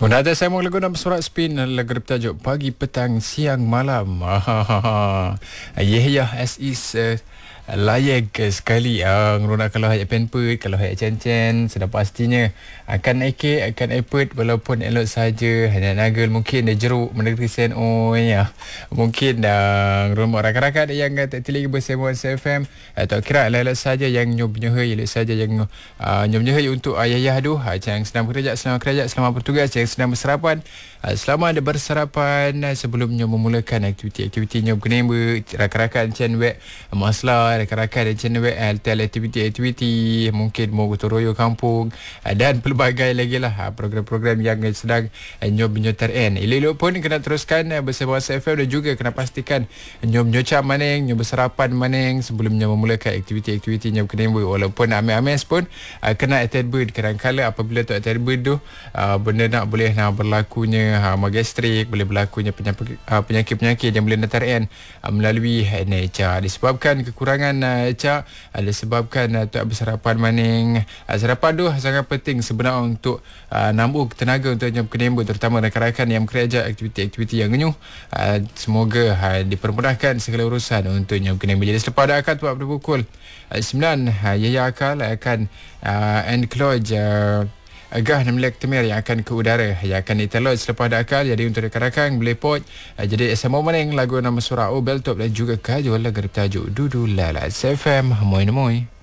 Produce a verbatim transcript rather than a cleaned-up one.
Menada saya mau lagu nak bersorak spin lagu bertajuk Pagi Petang Siang Malam. Yeah, yeah, as is uh, layak sekali. Ah, ngeruna kalau hayat penput, kalau hayat cen-cen, sudah pastinya akan eke, akan epet walaupun elok saja. Hanya nagel mungkin dia jeruk menegeri sen oh ya. Mungkin dah rumah rakan-rakan yang tak telinga bersama S F M atau kira elok saja yang nyob-nyohai, elok saja yang uh, nyob-nyohai untuk ayah-ayah tu, yang sedang bekerja, selamat kerja, selamat bertugas, yang sedang bersarapan. Uh, selamat ada bersarapan uh, sebelumnya memulakan aktiviti-aktivitinya berkenaan rakan-rakan cen wek maslah, rakan-rakan cen wek altel aktiviti-aktiviti mungkin mau gotong royong kampung uh, dan pelbagai lagi lah uh, program-program yang sedang uh, nyob-nyotar en. Elok-elok pun kena teruskan uh, bersama S F M dan juga kena pastikan nyob-nyocap maning, nyob bersarapan maning sebelumnya memulakan aktiviti-aktivitinya berkenaan walaupun ames-ames pun uh, kena attend bird kadang-kadang apabila tak attend bird tu uh, benda nak boleh nak berlakunya hama gastrik, boleh berlakunya penyakit, uh, penyakit-penyakit yang boleh natar en uh, melalui N H A disebabkan kekurangan uh, H A uh, disebabkan uh, tak bersarapan maning. Uh, sarapan tu sangat penting sebenarnya untuk uh, nambah tenaga untuk yang penembak terutama rakan-rakan yang bekerja aktiviti-aktiviti yang genyuh. Uh, semoga uh, dipermudahkan segala urusan untuk yang penembak. Jadi selepas dah akan tuat pada pukul uh, sembilan uh, Yaya Akal akan uh, enclose uh, Agah enam belas Temir yang akan ke udara yang akan diteloj selepas ada akal. Jadi untuk rakan-rakan boleh pot uh, jadi S M O maning lagu nama surah O Beltop dan juga kajol lagu bertajuk Dudu Lala S F M. Moi moi.